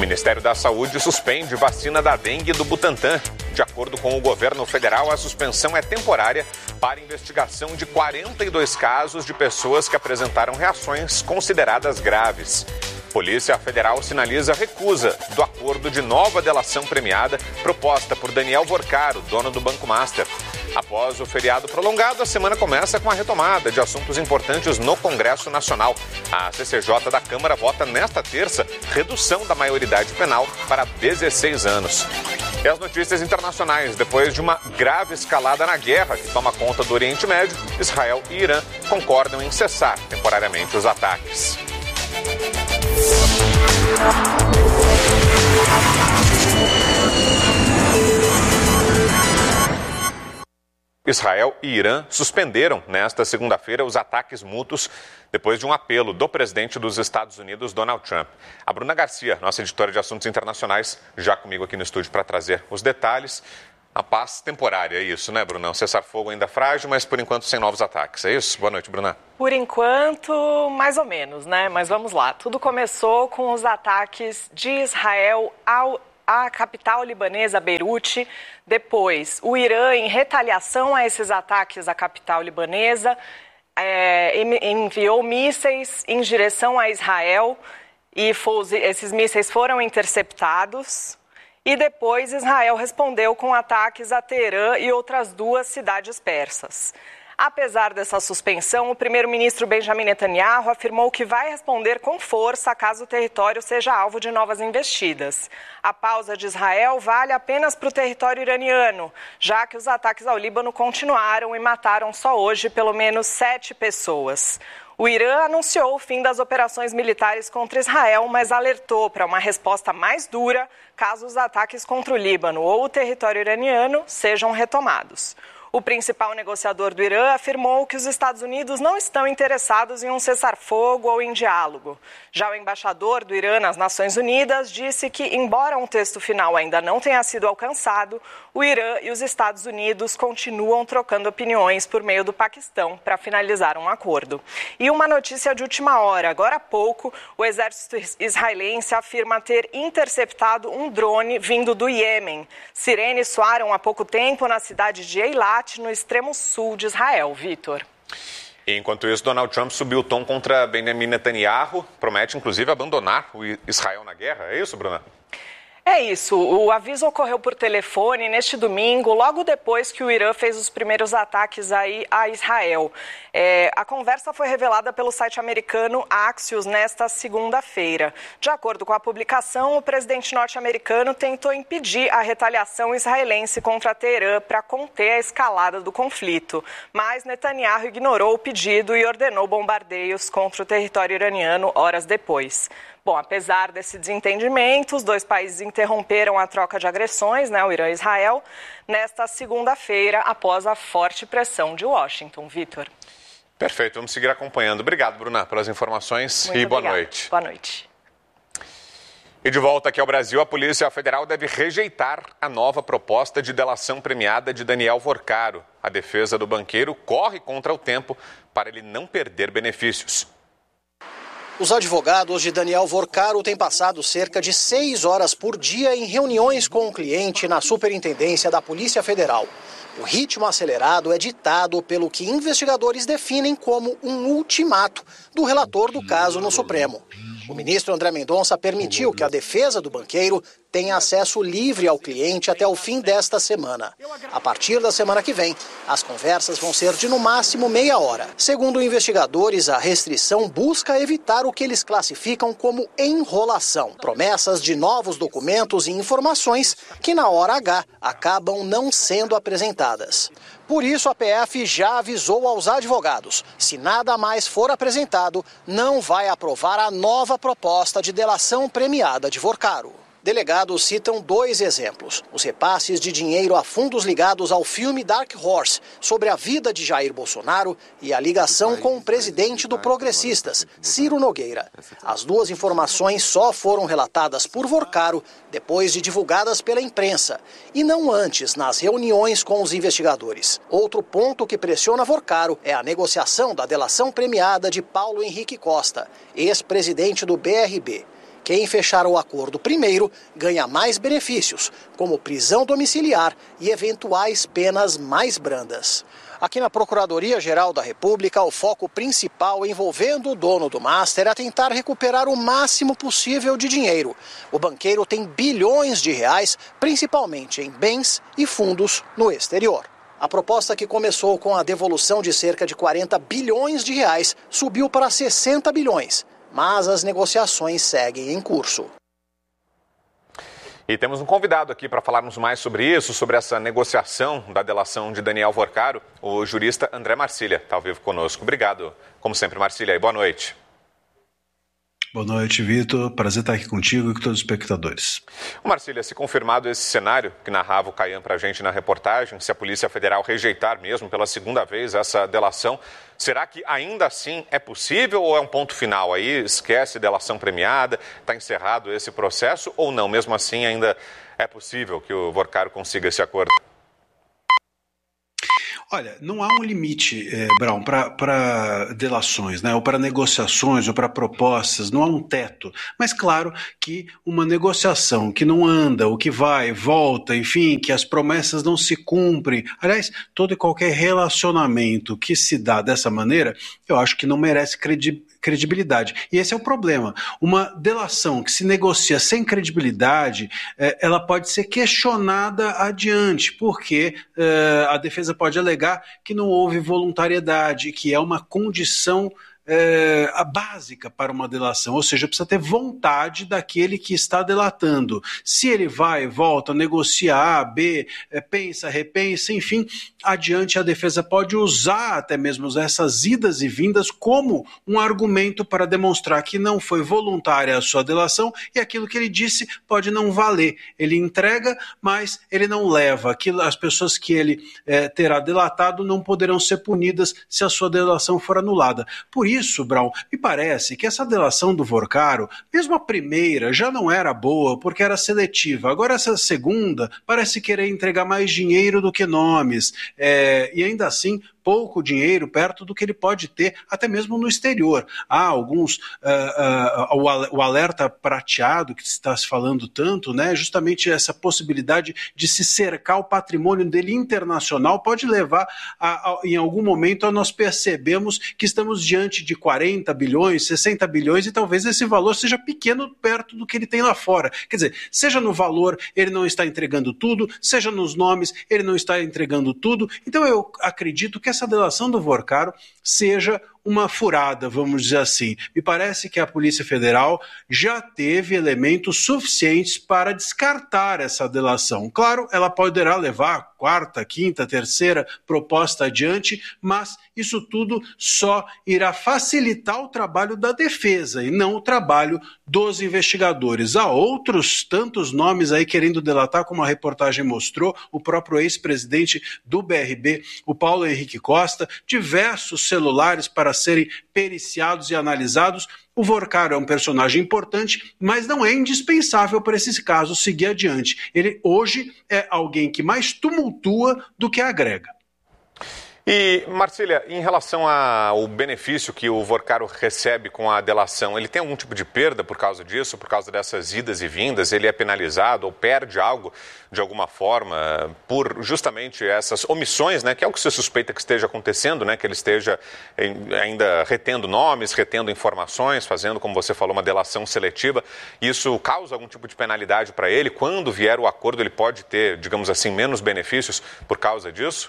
Ministério da Saúde suspende vacina da dengue do Butantan. De acordo com o governo federal, a suspensão é temporária para investigação de 42 casos de pessoas que apresentaram reações consideradas graves. Polícia Federal sinaliza recusa do acordo de nova delação premiada proposta por Daniel Vorcaro, dono do Banco Master. Após o feriado prolongado, a semana começa com a retomada de assuntos importantes no Congresso Nacional. A CCJ da Câmara vota nesta terça redução da maioridade penal para 16 anos. E as notícias internacionais. Depois de uma grave escalada na guerra que toma conta do Oriente Médio, Israel e Irã concordam em cessar temporariamente os ataques. Israel e Irã suspenderam nesta segunda-feira os ataques mútuos depois de um apelo do presidente dos Estados Unidos, Donald Trump. A Bruna Garcia, nossa editora de assuntos internacionais, já comigo aqui no estúdio para trazer os detalhes. A paz temporária, é isso, né, Bruna? Um cessar-fogo ainda frágil, mas por enquanto sem novos ataques, é isso? Boa noite, Bruna. Por enquanto, mais ou menos, né? Mas vamos lá. Tudo começou com os ataques de Israel à capital libanesa, Beirute. Depois, o Irã, em retaliação a esses ataques à capital libanesa, enviou mísseis em direção a Israel e esses mísseis foram interceptados. E depois Israel respondeu com ataques a Teherã e outras 2 cidades persas. Apesar dessa suspensão, o primeiro-ministro Benjamin Netanyahu afirmou que vai responder com força caso o território seja alvo de novas investidas. A pausa de Israel vale apenas para o território iraniano, já que os ataques ao Líbano continuaram e mataram só hoje pelo menos 7 pessoas. O Irã anunciou o fim das operações militares contra Israel, mas alertou para uma resposta mais dura caso os ataques contra o Líbano ou o território iraniano sejam retomados. O principal negociador do Irã afirmou que os Estados Unidos não estão interessados em um cessar-fogo ou em diálogo. Já o embaixador do Irã nas Nações Unidas disse que, embora um texto final ainda não tenha sido alcançado, o Irã e os Estados Unidos continuam trocando opiniões por meio do Paquistão para finalizar um acordo. E uma notícia de última hora. Agora há pouco, o exército israelense afirma ter interceptado um drone vindo do Iêmen. Sirenes soaram há pouco tempo na cidade de Eilat, no extremo sul de Israel. Vitor. Enquanto isso, Donald Trump subiu o tom contra Benjamin Netanyahu, promete inclusive abandonar o Israel na guerra. É isso, Bruna? É isso. O aviso ocorreu por telefone neste domingo, logo depois que o Irã fez os primeiros ataques aí a Israel. A conversa foi revelada pelo site americano Axios nesta segunda-feira. De acordo com a publicação, o presidente norte-americano tentou impedir a retaliação israelense contra Teherã para conter a escalada do conflito. Mas Netanyahu ignorou o pedido e ordenou bombardeios contra o território iraniano horas depois. Bom, apesar desse desentendimento, os 2 países interromperam a troca de agressões, o Irã e Israel, nesta segunda-feira, após a forte pressão de Washington. Vitor. Perfeito, vamos seguir acompanhando. Obrigado, Bruna, pelas informações. Muito e boa obrigada. noite. Boa noite. E de volta aqui ao Brasil, a Polícia Federal deve rejeitar a nova proposta de delação premiada de Daniel Vorcaro. A defesa do banqueiro corre contra o tempo para ele não perder benefícios. Os advogados de Daniel Vorcaro têm passado cerca de 6 horas por dia em reuniões com o cliente na Superintendência da Polícia Federal. O ritmo acelerado é ditado pelo que investigadores definem como um ultimato do relator do caso no Supremo. O ministro André Mendonça permitiu que a defesa do banqueiro tenha acesso livre ao cliente até o fim desta semana. A partir da semana que vem, as conversas vão ser de no máximo meia hora. Segundo investigadores, a restrição busca evitar o que eles classificam como enrolação. Promessas de novos documentos e informações que na hora H acabam não sendo apresentadas. Por isso, a PF já avisou aos advogados: se nada mais for apresentado, não vai aprovar a nova proposta de delação premiada de Vorcaro. Delegados citam 2 exemplos: os repasses de dinheiro a fundos ligados ao filme Dark Horse, sobre a vida de Jair Bolsonaro, e a ligação com o presidente do Progressistas, Ciro Nogueira. As 2 informações só foram relatadas por Vorcaro depois de divulgadas pela imprensa, e não antes nas reuniões com os investigadores. Outro ponto que pressiona Vorcaro é a negociação da delação premiada de Paulo Henrique Costa, ex-presidente do BRB. Quem fechar o acordo primeiro ganha mais benefícios, como prisão domiciliar e eventuais penas mais brandas. Aqui na Procuradoria-Geral da República, o foco principal envolvendo o dono do Master é tentar recuperar o máximo possível de dinheiro. O banqueiro tem bilhões de reais, principalmente em bens e fundos no exterior. A proposta, que começou com a devolução de cerca de 40 bilhões de reais, subiu para 60 bilhões, mas as negociações seguem em curso. E temos um convidado aqui para falarmos mais sobre isso, sobre essa negociação da delação de Daniel Vorcaro, o jurista André Marcília, está ao vivo conosco. Obrigado, como sempre, Marcília, e boa noite. Boa noite, Vitor. Prazer estar aqui contigo e com todos os espectadores. Marcília, se confirmado esse cenário que narrava o Caian para a gente na reportagem, se a Polícia Federal rejeitar mesmo pela segunda vez essa delação, será que ainda assim é possível ou é um ponto final aí? Esquece delação premiada, está encerrado esse processo ou não? Mesmo assim ainda é possível que o Vorcaro consiga esse acordo? Olha, não há um limite, Brown, para delações, né? Ou para negociações, ou para propostas, não há um teto. Mas claro que uma negociação que não anda, ou que vai, volta, enfim, que as promessas não se cumprem, aliás, todo e qualquer relacionamento que se dá dessa maneira, eu acho que não merece credibilidade. E esse é o problema. Uma delação que se negocia sem credibilidade, ela pode ser questionada adiante, porque a defesa pode alegar que não houve voluntariedade, que é uma condição básica para uma delação, ou seja, precisa ter vontade daquele que está delatando. Se ele vai, volta, negocia A, B, pensa, repensa, enfim, adiante a defesa pode usar até mesmo essas idas e vindas como um argumento para demonstrar que não foi voluntária a sua delação e aquilo que ele disse pode não valer. Ele entrega, mas ele não leva. As pessoas que ele terá delatado não poderão ser punidas se a sua delação for anulada. Por isso, Brown, me parece que essa delação do Vorcaro, mesmo a primeira, já não era boa porque era seletiva. Agora essa segunda parece querer entregar mais dinheiro do que nomes. E ainda assim, pouco dinheiro perto do que ele pode ter, até mesmo no exterior. Há alguns, o alerta prateado que está se falando tanto, né, justamente essa possibilidade de se cercar o patrimônio dele internacional pode levar, em algum momento, a nós percebemos que estamos diante de 40 bilhões, 60 bilhões, e talvez esse valor seja pequeno perto do que ele tem lá fora. Quer dizer, seja no valor, ele não está entregando tudo, seja nos nomes, ele não está entregando tudo. Então eu acredito que essa delação do Vorcaro seja uma furada, vamos dizer assim. Me parece que a Polícia Federal já teve elementos suficientes para descartar essa delação. Claro, ela poderá levar a quarta, quinta, terceira proposta adiante, mas isso tudo só irá facilitar o trabalho da defesa e não o trabalho dos investigadores. Há outros tantos nomes aí querendo delatar, como a reportagem mostrou, o próprio ex-presidente do BRB, o Paulo Henrique Costa, diversos celulares para serem periciados e analisados. O Vorcaro é um personagem importante, mas não é indispensável para esse caso seguir adiante. Ele hoje é alguém que mais tumultua do que agrega. E, Marcília, em relação ao benefício que o Vorcaro recebe com a delação, ele tem algum tipo de perda por causa disso, por causa dessas idas e vindas? Ele é penalizado ou perde algo de alguma forma por justamente essas omissões, né? Que é o que se suspeita que esteja acontecendo, né? Que ele esteja ainda retendo nomes, retendo informações, fazendo, como você falou, uma delação seletiva. Isso causa algum tipo de penalidade para ele? Quando vier o acordo, ele pode ter, digamos assim, menos benefícios por causa disso?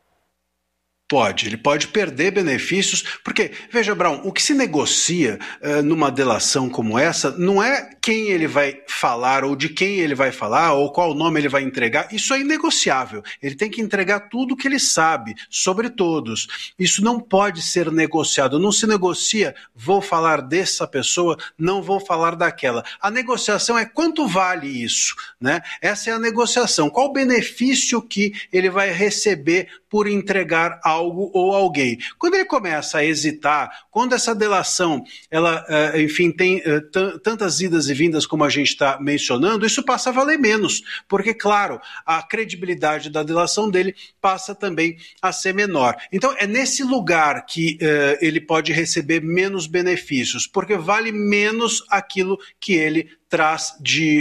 Ele pode perder benefícios, porque, veja, Brown, o que se negocia numa delação como essa não é quem ele vai falar ou de quem ele vai falar ou qual nome ele vai entregar. Isso é inegociável. Ele tem que entregar tudo o que ele sabe sobre todos. Isso não pode ser negociado. Não se negocia, vou falar dessa pessoa, não vou falar daquela. A negociação é quanto vale isso, né? Essa é a negociação. Qual o benefício que ele vai receber por entregar algo ou alguém. Quando ele começa a hesitar, quando essa delação, ela, enfim, tem tantas idas e vindas como a gente está mencionando, isso passa a valer menos, porque, claro, a credibilidade da delação dele passa também a ser menor. Então, é nesse lugar que ele pode receber menos benefícios, porque vale menos aquilo que ele traz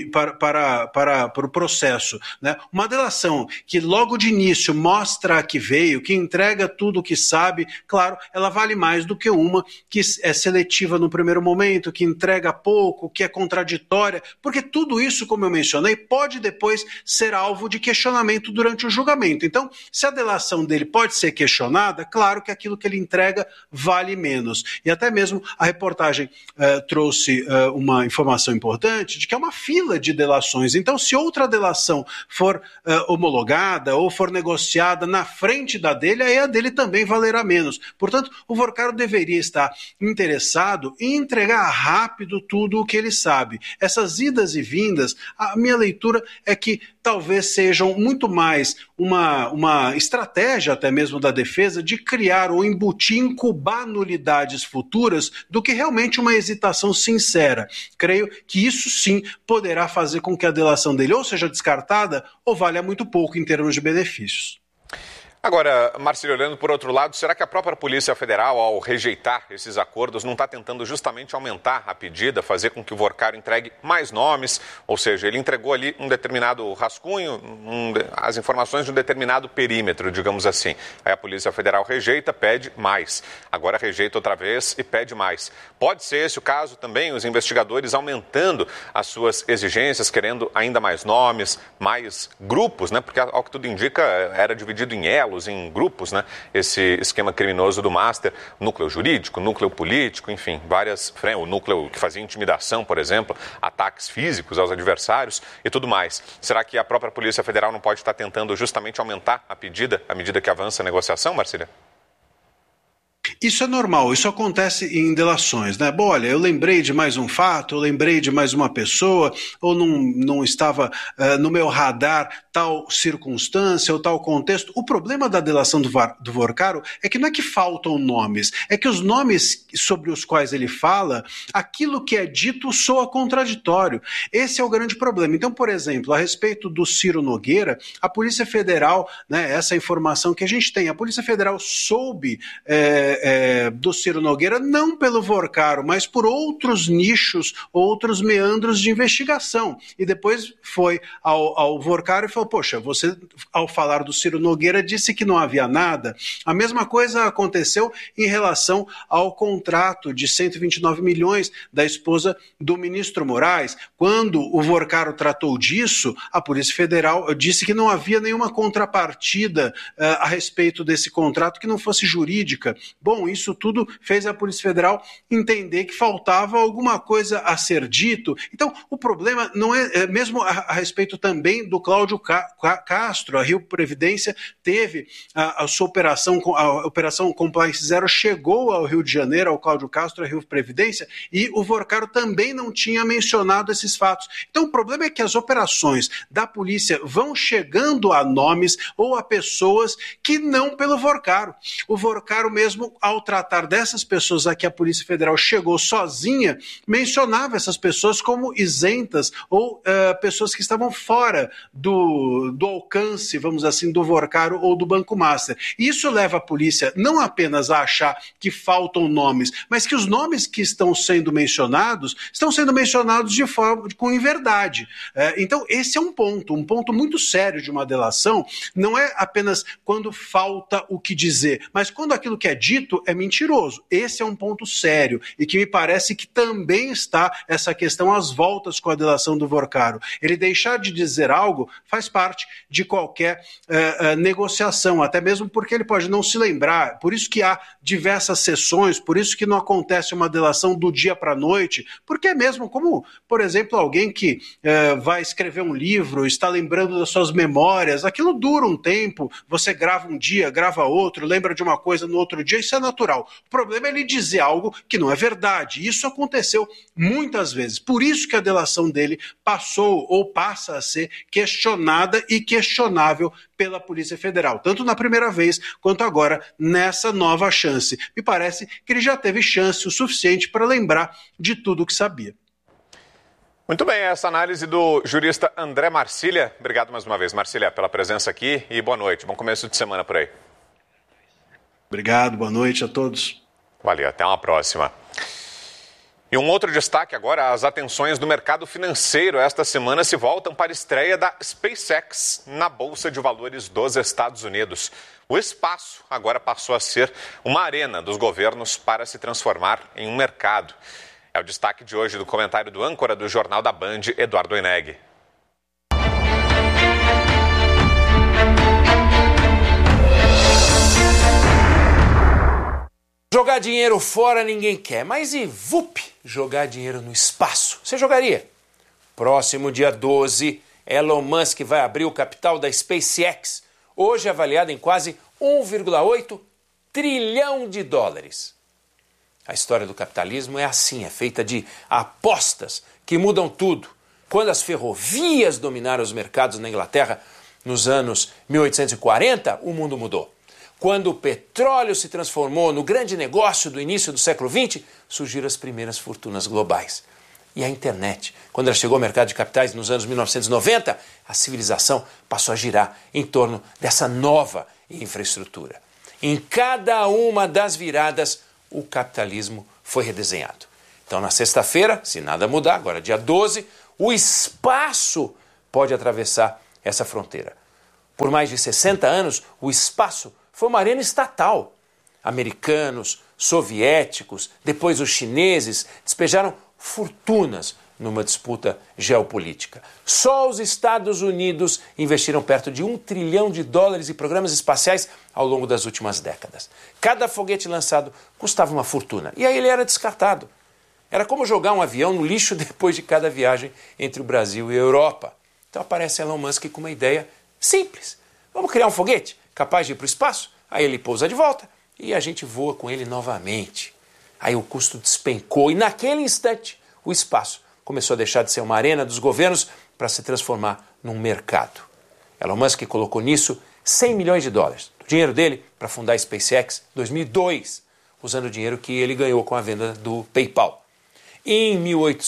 para o processo, né? Uma delação que logo de início mostra a que veio, que entrega tudo o que sabe, claro, ela vale mais do que uma que é seletiva no primeiro momento, que entrega pouco, que é contraditória, porque tudo isso, como eu mencionei, pode depois ser alvo de questionamento durante o julgamento. Então, se a delação dele pode ser questionada, claro que aquilo que ele entrega vale menos. E até mesmo a reportagem trouxe uma informação importante, de que é uma fila de delações. Então, se outra delação for homologada ou for negociada na frente da dele, aí a dele também valerá menos. Portanto, o Vorcaro deveria estar interessado em entregar rápido tudo o que ele sabe. Essas idas e vindas, a minha leitura é que talvez sejam muito mais uma estratégia até mesmo da defesa de criar ou embutir, incubar nulidades futuras do que realmente uma hesitação sincera. Creio que isso sim poderá fazer com que a delação dele ou seja descartada ou valha muito pouco em termos de benefícios. Agora, Marcílio, olhando por outro lado, será que a própria Polícia Federal, ao rejeitar esses acordos, não está tentando justamente aumentar a pedida, fazer com que o Vorcaro entregue mais nomes? Ou seja, ele entregou ali um determinado rascunho, as informações de um determinado perímetro, digamos assim. Aí a Polícia Federal rejeita, pede mais. Agora rejeita outra vez e pede mais. Pode ser esse o caso também, os investigadores aumentando as suas exigências, querendo ainda mais nomes, mais grupos, né? Porque, ao que tudo indica, era dividido em elos, em grupos, né? Esse esquema criminoso do Master, núcleo jurídico, núcleo político, enfim, o núcleo que fazia intimidação, por exemplo, ataques físicos aos adversários e tudo mais. Será que a própria Polícia Federal não pode estar tentando justamente aumentar a pedida à medida que avança a negociação, Marcília? Isso é normal, isso acontece em delações, né? Bom, olha, eu lembrei de mais um fato, eu lembrei de mais uma pessoa, ou não estava no meu radar tal circunstância ou tal contexto. O problema da delação do Vorcaro é que não é que faltam nomes, é que os nomes sobre os quais ele fala, aquilo que é dito soa contraditório. Esse é o grande problema. Então, por exemplo, a respeito do Ciro Nogueira, a Polícia Federal, né, essa informação que a gente tem, a Polícia Federal soube do Ciro Nogueira, não pelo Vorcaro, mas por outros nichos, outros meandros de investigação. E depois foi ao Vorcaro e falou, poxa, você, ao falar do Ciro Nogueira, disse que não havia nada. A mesma coisa aconteceu em relação ao contrato de 129 milhões da esposa do ministro Moraes. Quando o Vorcaro tratou disso, a Polícia Federal disse que não havia nenhuma contrapartida a respeito desse contrato que não fosse jurídica. Bom, isso tudo fez a Polícia Federal entender que faltava alguma coisa a ser dito. Então, o problema não é mesmo a respeito também do Cláudio Castro. A Rio Previdência teve a sua operação, a Operação Compliance Zero chegou ao Rio de Janeiro, ao Cláudio Castro, a Rio Previdência, e o Vorcaro também não tinha mencionado esses fatos. Então, o problema é que as operações da polícia vão chegando a nomes ou a pessoas que não pelo Vorcaro. O Vorcaro mesmo, ao tratar dessas pessoas a que a Polícia Federal chegou sozinha, mencionava essas pessoas como isentas ou pessoas que estavam fora do alcance, vamos assim, do Vorcaro ou do Banco Master. Isso leva a polícia não apenas a achar que faltam nomes, mas que os nomes que estão sendo mencionados de forma com inverdade. Então, esse é um ponto muito sério de uma delação. Não é apenas quando falta o que dizer, mas quando aquilo que é dito é mentiroso. Esse é um ponto sério e que me parece que também está essa questão às voltas com a delação do Vorcaro. Ele deixar de dizer algo faz parte de qualquer negociação, até mesmo porque ele pode não se lembrar. Por isso que há diversas sessões, por isso que não acontece uma delação do dia para a noite, porque é mesmo como, por exemplo, alguém que vai escrever um livro, está lembrando das suas memórias, aquilo dura um tempo, você grava um dia, grava outro, lembra de uma coisa no outro dia, isso é natural. O problema é ele dizer algo que não é verdade. Isso aconteceu muitas vezes. Por isso que a delação dele passou ou passa a ser questionada e questionável pela Polícia Federal, tanto na primeira vez quanto agora nessa nova chance. Me parece que ele já teve chance o suficiente para lembrar de tudo o que sabia. Muito bem, essa análise do jurista André Marcília. Obrigado mais uma vez, Marcília, pela presença aqui e boa noite. Bom começo de semana por aí. Obrigado, boa noite a todos. Valeu, até uma próxima. E um outro destaque agora, as atenções do mercado financeiro esta semana se voltam para a estreia da SpaceX na Bolsa de Valores dos Estados Unidos. O espaço agora passou a ser uma arena dos governos para se transformar em um mercado. É o destaque de hoje do comentário do âncora do Jornal da Band, Eduardo Oineg. Jogar dinheiro fora ninguém quer, mas e jogar dinheiro no espaço? Você jogaria? Próximo dia 12, Elon Musk vai abrir o capital da SpaceX, hoje avaliado em quase 1,8 trilhão de dólares. A história do capitalismo é assim, é feita de apostas que mudam tudo. Quando as ferrovias dominaram os mercados na Inglaterra nos anos 1840, o mundo mudou. Quando o petróleo se transformou no grande negócio do início do século XX, surgiram as primeiras fortunas globais. E a internet, quando ela chegou ao mercado de capitais nos anos 1990, a civilização passou a girar em torno dessa nova infraestrutura. Em cada uma das viradas, o capitalismo foi redesenhado. Então, na sexta-feira, se nada mudar, agora dia 12, o espaço pode atravessar essa fronteira. Por mais de 60 anos, o espaço foi uma arena estatal. Americanos, soviéticos, depois os chineses despejaram fortunas numa disputa geopolítica. Só os Estados Unidos investiram perto de 1 trilhão de dólares em programas espaciais ao longo das últimas décadas. Cada foguete lançado custava uma fortuna e aí ele era descartado. Era como jogar um avião no lixo depois de cada viagem entre o Brasil e a Europa. Então aparece Elon Musk com uma ideia simples. Vamos criar um foguete capaz de ir para o espaço? Aí ele pousa de volta e a gente voa com ele novamente. Aí o custo despencou e naquele instante o espaço começou a deixar de ser uma arena dos governos para se transformar num mercado. Elon Musk colocou nisso 100 milhões de dólares do dinheiro dele para fundar a SpaceX em 2002, usando o dinheiro que ele ganhou com a venda do PayPal. Em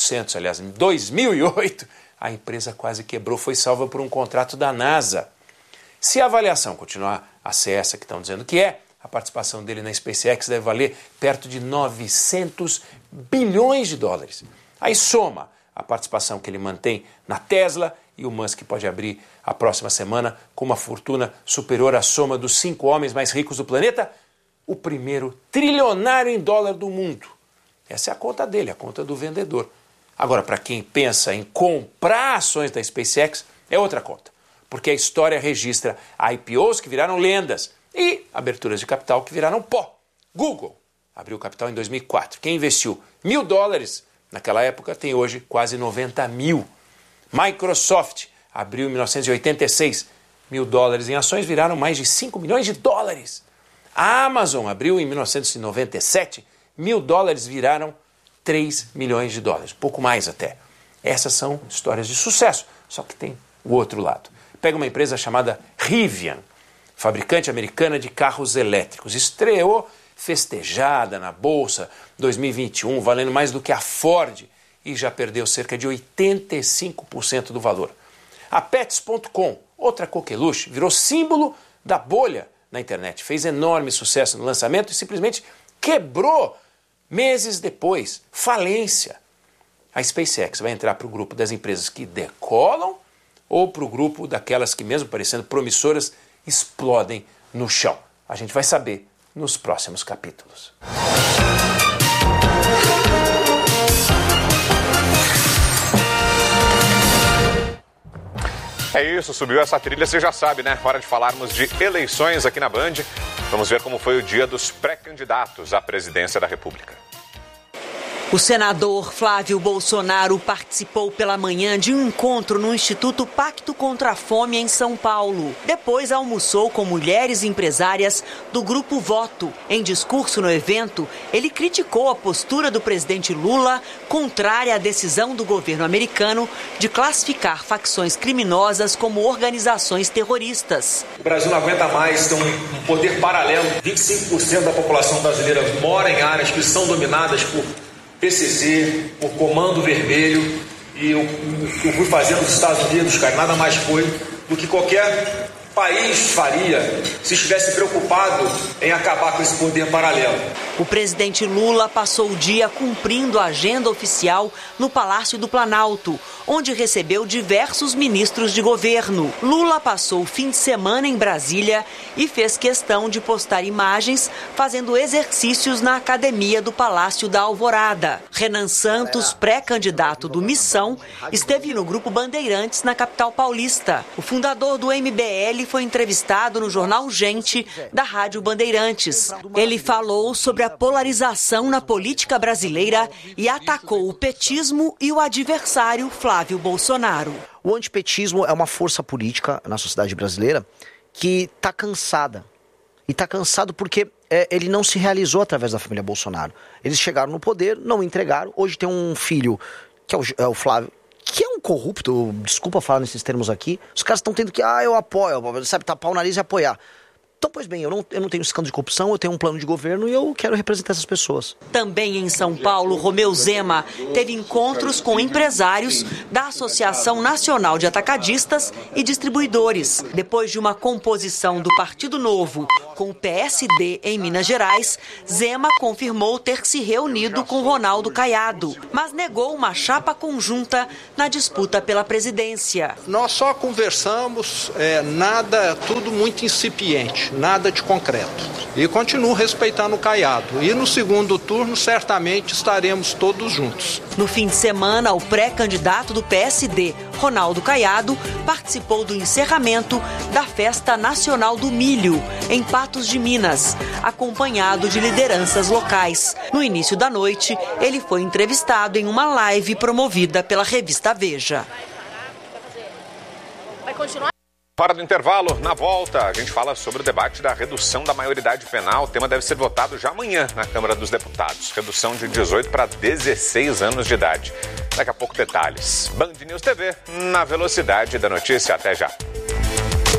2008, a empresa quase quebrou, foi salva por um contrato da NASA. Se a avaliação continuar a ser essa que estão dizendo que é, a participação dele na SpaceX deve valer perto de 900 bilhões de dólares. Aí soma a participação que ele mantém na Tesla e o Musk pode abrir a próxima semana com uma fortuna superior à soma dos 5 homens mais ricos do planeta, o primeiro trilionário em dólar do mundo. Essa é a conta dele, a conta do vendedor. Agora, para quem pensa em comprar ações da SpaceX, é outra conta, porque a história registra IPOs que viraram lendas e aberturas de capital que viraram pó. Google abriu capital em 2004. Quem investiu $1.000 naquela época tem hoje quase 90 mil. Microsoft abriu em 1986. $1.000 em ações viraram mais de 5 milhões de dólares. A Amazon abriu em 1997. $1.000 viraram 3 milhões de dólares. Pouco mais até. Essas são histórias de sucesso. Só que tem o outro lado. Pega uma empresa chamada Rivian, fabricante americana de carros elétricos. Estreou festejada na Bolsa 2021, valendo mais do que a Ford, e já perdeu cerca de 85% do valor. A Pets.com, outra coqueluche, virou símbolo da bolha na internet. Fez enorme sucesso no lançamento e simplesmente quebrou meses depois. Falência. A SpaceX vai entrar para o grupo das empresas que decolam ou para o grupo daquelas que, mesmo parecendo promissoras, explodem no chão? A gente vai saber nos próximos capítulos. É isso, subiu essa trilha, você já sabe, né? Hora de falarmos de eleições aqui na Band. Vamos ver como foi o dia dos pré-candidatos à presidência da República. O senador Flávio Bolsonaro participou pela manhã de um encontro no Instituto Pacto contra a Fome em São Paulo. Depois almoçou com mulheres empresárias do Grupo Voto. Em discurso no evento, ele criticou a postura do presidente Lula contrária à decisão do governo americano de classificar facções criminosas como organizações terroristas. O Brasil não aguenta mais ter um poder paralelo. 25% da população brasileira mora em áreas que são dominadas por PCC, por Comando Vermelho, e eu fui fazer nos Estados Unidos, cara, nada mais foi do que qualquer país faria se estivesse preocupado em acabar com esse poder paralelo. O presidente Lula passou o dia cumprindo a agenda oficial no Palácio do Planalto, onde recebeu diversos ministros de governo. Lula passou o fim de semana em Brasília e fez questão de postar imagens fazendo exercícios na academia do Palácio da Alvorada. Renan Santos, pré-candidato do Missão, esteve no Grupo Bandeirantes na capital paulista. O fundador do MBL foi entrevistado no jornal Gente, da Rádio Bandeirantes. Ele falou sobre a polarização na política brasileira e atacou o petismo e o adversário Flávio Bolsonaro. O antipetismo é uma força política na sociedade brasileira que está cansada. E está cansado porque ele não se realizou através da família Bolsonaro. Eles chegaram no poder, não entregaram. Hoje tem um filho, que é o Flávio, que é um corrupto, desculpa falar nesses termos aqui. Os caras estão tendo que, eu apoio, sabe, tapar o nariz e apoiar. Então, pois bem, eu não tenho escândalo de corrupção, eu tenho um plano de governo e eu quero representar essas pessoas. Também em São Paulo, Romeu Zema teve encontros com empresários da Associação Nacional de Atacadistas e Distribuidores. Depois de uma composição do Partido Novo com o PSD em Minas Gerais, Zema confirmou ter se reunido com Ronaldo Caiado, mas negou uma chapa conjunta na disputa pela presidência. Nós só conversamos, tudo muito incipiente. Nada de concreto. E continuo respeitando o Caiado. E no segundo turno, certamente, estaremos todos juntos. No fim de semana, o pré-candidato do PSD, Ronaldo Caiado, participou do encerramento da Festa Nacional do Milho, em Patos de Minas, acompanhado de lideranças locais. No início da noite, ele foi entrevistado em uma live promovida pela revista Veja. Vai continuar? Fora do intervalo, na volta, a gente fala sobre o debate da redução da maioridade penal. O tema deve ser votado já amanhã na Câmara dos Deputados. Redução de 18 para 16 anos de idade. Daqui a pouco detalhes. Band News TV, na velocidade da notícia. Até já.